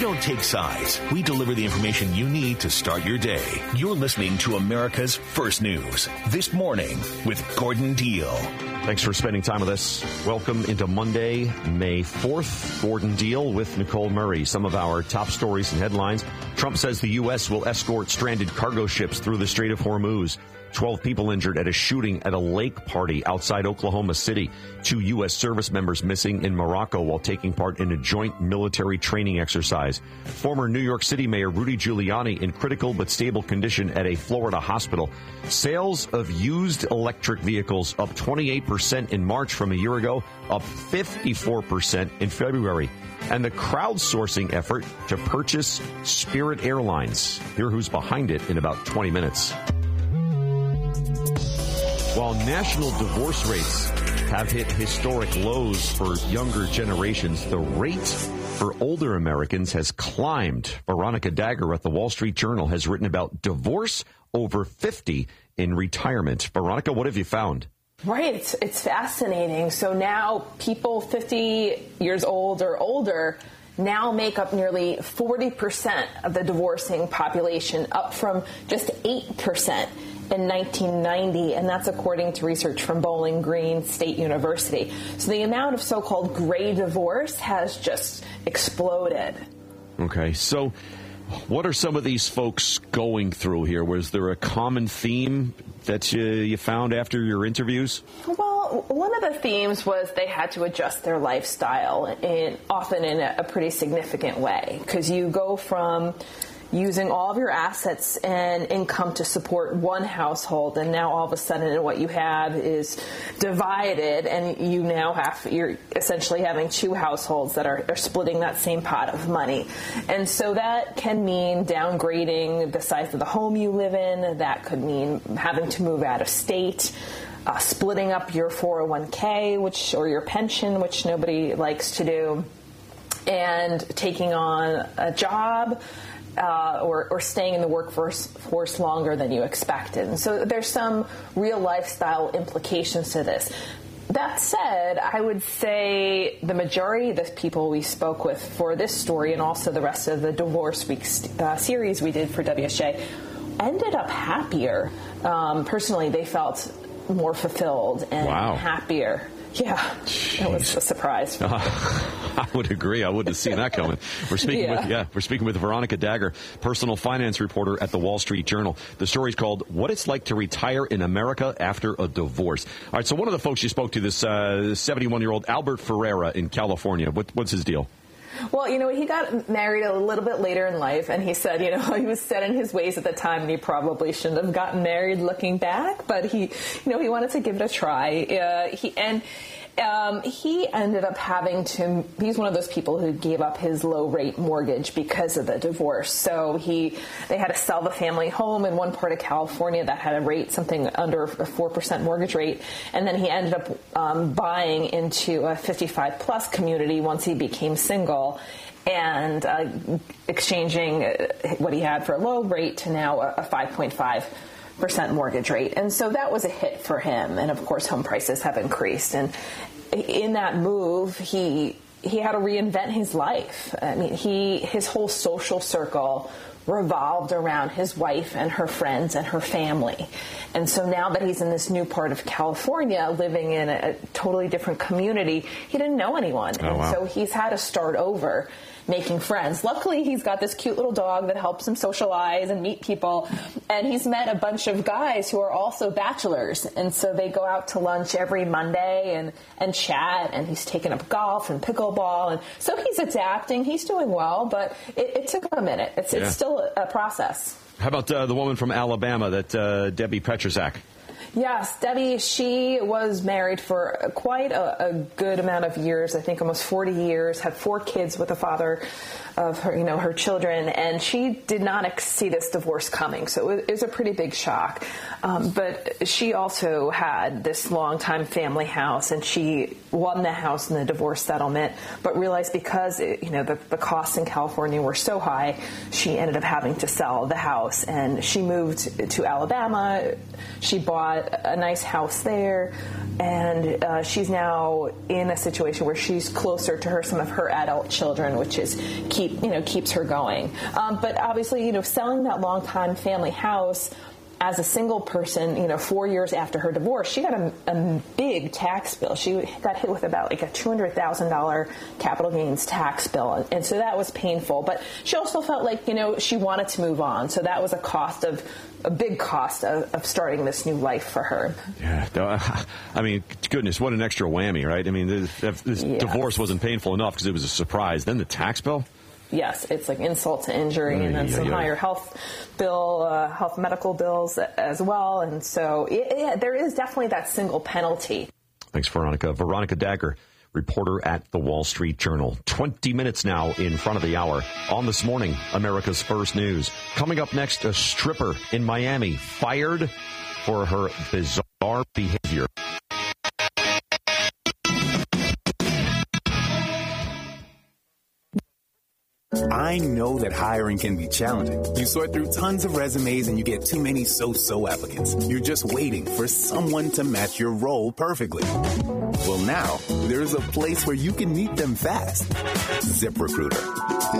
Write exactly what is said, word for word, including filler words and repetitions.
don't take sides. We deliver the information you need to start your day. You're listening to America's First News. This Morning with Gordon Deal. Thanks for spending time with us. Welcome into Monday, May fourth. Gordon Deal with Nicole Murray. Some of our top stories and headlines. Trump says the U S will escort stranded cargo ships through the Strait of Hormuz. twelve people injured at a shooting at a lake party outside Oklahoma City. Two U S service members missing in Morocco while taking part in a joint military training exercise. Former New York City Mayor Rudy Giuliani in critical but stable condition at a Florida hospital. Sales of used electric vehicles up twenty-eight percent in March from a year ago, up fifty-four percent in February. And the crowdsourcing effort to purchase Spirit Airlines. Hear who's behind it in about twenty minutes. While national divorce rates have hit historic lows for younger generations, the rate for older Americans has climbed. Veronica Dagher at the Wall Street Journal has written about divorce over fifty in retirement. Veronica, what have you found? Right. It's, it's fascinating. So now people fifty years old or older now make up nearly forty percent of the divorcing population, up from just eight percent in nineteen ninety, and that's according to research from Bowling Green State University. So the amount of so-called gray divorce has just exploded. Okay, so what are some of these folks going through here? Was there a common theme that you, you found after your interviews? Well, one of the themes was they had to adjust their lifestyle, in, often in a, a pretty significant way, because you go from using all of your assets and income to support one household, and now all of a sudden what you have is divided, and you now have, you're essentially having two households that are, are splitting that same pot of money. And so that can mean downgrading the size of the home you live in. That could mean having to move out of state, uh, splitting up your four oh one k, which, or your pension, which nobody likes to do, and taking on a job, Uh, or, or staying in the workforce force longer than you expected. And so there's some real lifestyle implications to this. That said, I would say the majority of the people we spoke with for this story, and also the rest of the Divorce Week uh, series we did for W S J, ended up happier. Um, personally, they felt more fulfilled and wow. happier. Yeah, Jeez. That was a surprise. Uh, I would agree. I wouldn't have seen that coming. We're speaking yeah. with yeah, we're speaking with Veronica Dagher, personal finance reporter at the Wall Street Journal. The story's called "What It's Like to Retire in America After a Divorce." All right. So one of the folks you spoke to, this uh, seventy-one-year-old Albert Ferreira in California. What, what's his deal? Well, you know, he got married a little bit later in life, and he said, you know, he was set in his ways at the time, and he probably shouldn't have gotten married looking back, but he, you know, he wanted to give it a try. Uh, he and um, he ended up having to, he's one of those people who gave up his low-rate mortgage because of the divorce. So he, they had to sell the family home in one part of California that had a rate, something under a four percent mortgage rate, and then he ended up um, buying into a fifty-five plus community once he became single, and uh, exchanging what he had for a low rate to now a five point five percent mortgage rate. And so that was a hit for him. And of course, home prices have increased. And in that move, he he had to reinvent his life. I mean, he his whole social circle revolved around his wife and her friends and her family. And so now that he's in this new part of California, living in a, a totally different community, he didn't know anyone. Oh, and wow. So he's had to start over making friends. Luckily, he's got this cute little dog that helps him socialize and meet people. And he's met a bunch of guys who are also bachelors. And so they go out to lunch every Monday and, and chat. And he's taken up golf and pickleball. And so he's adapting. He's doing well, but it, it took a minute. It's, yeah. it's still a, a process. How about uh, the woman from Alabama, that uh, Debbie Petrosak? Yes, Debbie, she was married for quite a, a good amount of years, I think almost forty years, had four kids with the father of her, you know, her children, and she did not see this divorce coming, so it was a pretty big shock. Um, but she also had this long-time family house, and she won the house in the divorce settlement, but realized because, it, you know, the, the costs in California were so high, she ended up having to sell the house, and she moved to Alabama. She bought bought a nice house there, and uh, she's now in a situation where she's closer to her some of her adult children, which is keep you know keeps her going. Um, but obviously, you know, selling that longtime family house as a single person, you know, four years after her divorce, she got a, a big tax bill. She got hit with about like a two hundred thousand dollars capital gains tax bill. And, and so that was painful. But she also felt like, you know, she wanted to move on. So that was a cost of, a big cost of, of starting this new life for her. Yeah. I mean, goodness, what an extra whammy, right? I mean, this, this yes. divorce wasn't painful enough because it was a surprise. Then the tax bill? Yes, it's like insult to injury, and then some higher health bill, uh, health medical bills as well. And so it, it, there is definitely that single penalty. Thanks, Veronica. Veronica Dagher, reporter at the Wall Street Journal. twenty minutes now in front of the hour on This Morning, America's First News. Coming up next, a stripper in Miami fired for her bizarre behavior. I know that hiring can be challenging. You sort through tons of resumes and you get too many so-so applicants. You're just waiting for someone to match your role perfectly. Well, now there's a place where you can meet them fast. ZipRecruiter.